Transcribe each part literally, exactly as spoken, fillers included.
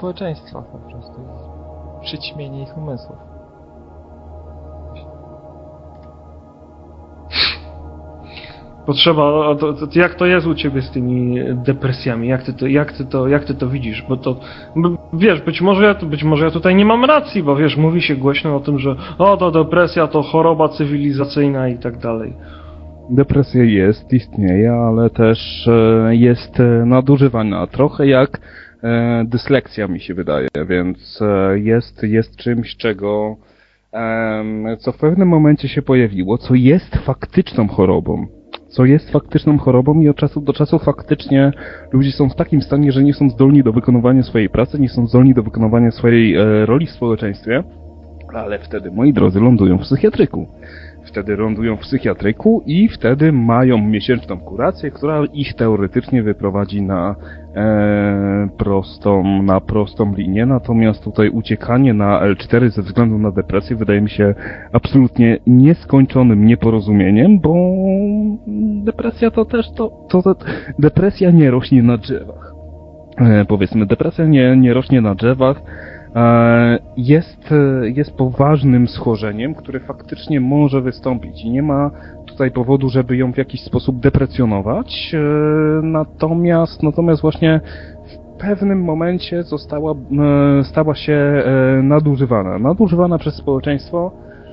społeczeństwa po prostu. Przyćmienie ich umysłów. Potrzeba, to, to, jak to jest u ciebie z tymi depresjami? Jak ty to, jak ty to, jak ty to widzisz? Bo to, wiesz, być może ja, być może ja tutaj nie mam racji, bo wiesz, mówi się głośno o tym, że o, to depresja to choroba cywilizacyjna i tak dalej. Depresja jest, istnieje, ale też jest nadużywana. Trochę jak dyslekcja mi się wydaje, więc jest, jest czymś, czego co w pewnym momencie się pojawiło, co jest faktyczną chorobą. Co jest faktyczną chorobą i od czasu do czasu faktycznie ludzie są w takim stanie, że nie są zdolni do wykonywania swojej pracy, nie są zdolni do wykonywania swojej e, roli w społeczeństwie, ale wtedy, moi drodzy, lądują w psychiatryku. Wtedy lądują w psychiatryku i wtedy mają miesięczną kurację, która ich teoretycznie wyprowadzi na e, prostą, na prostą linię. Natomiast tutaj uciekanie na L cztery ze względu na depresję wydaje mi się absolutnie nieskończonym nieporozumieniem, bo depresja to też to, to, to depresja nie rośnie na drzewach. E, powiedzmy, depresja nie, nie rośnie na drzewach. Jest, jest poważnym schorzeniem, które faktycznie może wystąpić i nie ma tutaj powodu, żeby ją w jakiś sposób deprecjonować, natomiast, natomiast właśnie w pewnym momencie została, stała się nadużywana. Nadużywana przez społeczeństwo.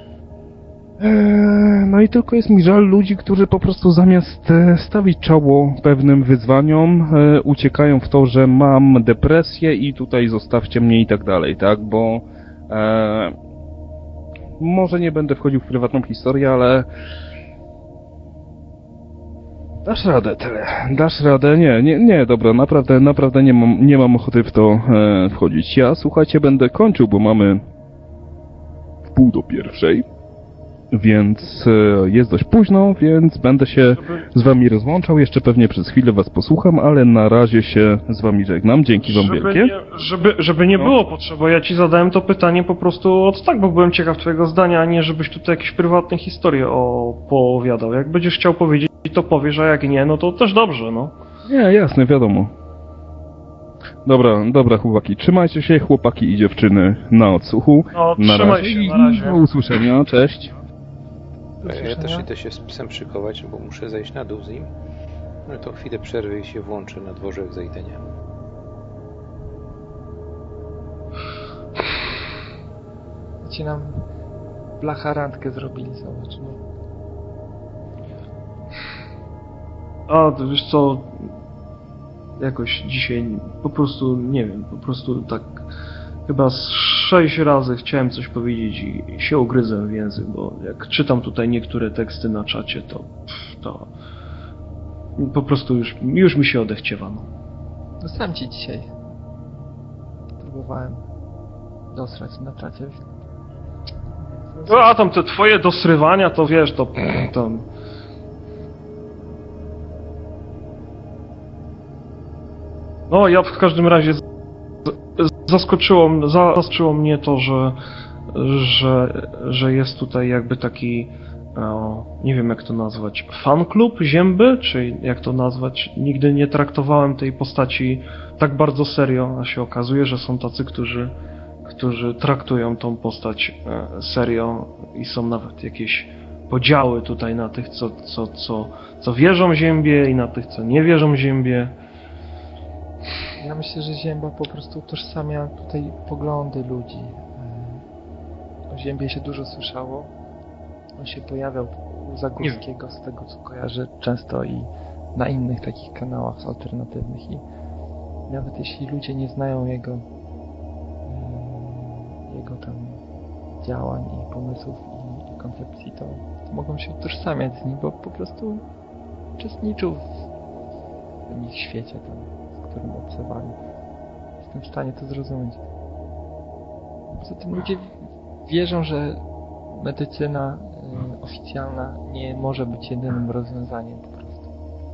No i tylko jest mi żal ludzi, którzy po prostu zamiast stawić czoło pewnym wyzwaniom, uciekają w to, że mam depresję i tutaj zostawcie mnie i tak dalej, tak? Bo e, może nie będę wchodził w prywatną historię, ale dasz radę tyle. Dasz radę? Nie, nie, nie, dobra, naprawdę, naprawdę nie mam, nie mam ochoty w to e, wchodzić. Ja, słuchajcie, będę kończył, bo mamy w pół do pierwszej. Więc jest dość późno, więc będę się z wami rozłączał. Jeszcze pewnie przez chwilę was posłucham, ale na razie się z wami żegnam. Dzięki wam żeby wielkie. Nie, żeby, żeby nie no. było potrzeby, ja ci zadałem to pytanie po prostu od tak, bo byłem ciekaw twojego zdania, a nie żebyś tutaj jakieś prywatne historie opowiadał. Jak będziesz chciał powiedzieć, to powiesz, a jak nie, no to też dobrze, no. Nie, jasne, wiadomo. Dobra, dobra chłopaki, trzymajcie się, chłopaki i dziewczyny na odsłuchu. No, na trzymaj razie się, na razie. Do usłyszenia, cześć. Ja też idę się z psem szykować, bo muszę zejść na dół z nim. No to chwilę przerwy i się włączę na dworze, jak zejdę, nie? Ci nam blacharantkę zrobili, zobacz, no. A, to wiesz co, jakoś dzisiaj po prostu, nie wiem, po prostu tak chyba z sześć razy chciałem coś powiedzieć i się ugryzłem w język, bo jak czytam tutaj niektóre teksty na czacie, to to po prostu już, już mi się odechciewa, no. No sam ci dzisiaj próbowałem dosrać na czacie. No, a tam te twoje dosrywania, to wiesz, to tam... No, ja w każdym razie zaskoczyło, zaskoczyło mnie to, że, że, że jest tutaj jakby taki, o, nie wiem jak to nazwać, fan klub Zięby, czy jak to nazwać. Nigdy nie traktowałem tej postaci tak bardzo serio, a się okazuje, że są tacy, którzy, którzy traktują tą postać serio i są nawet jakieś podziały tutaj na tych, co, co, co, co wierzą Ziębie i na tych, co nie wierzą Ziębie. Ja myślę, że Zięba po prostu utożsamia tutaj poglądy ludzi. O Ziębie się dużo słyszało. On się pojawiał u Zagórskiego, z tego co kojarzę, często i na innych takich kanałach alternatywnych. I nawet jeśli ludzie nie znają jego jego tam działań i pomysłów i, i koncepcji, to, to mogą się utożsamiać z nim, bo po prostu uczestniczył w ich świecie tam, którym obcowali. Jestem w stanie to zrozumieć. Poza tym ludzie wierzą, że medycyna y, oficjalna nie może być jedynym rozwiązaniem po prostu.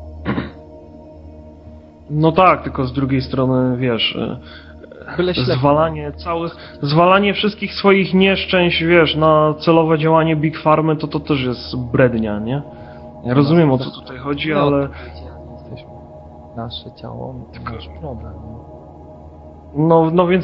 No tak, tylko z drugiej strony, wiesz, y, zwalanie całych, zwalanie wszystkich swoich nieszczęść, wiesz, na celowe działanie Big Pharmy, to to też jest brednia, nie? Ja rozumiem, o co tutaj chodzi, no, ale... Nasze ciało to nasz problem. No, no więc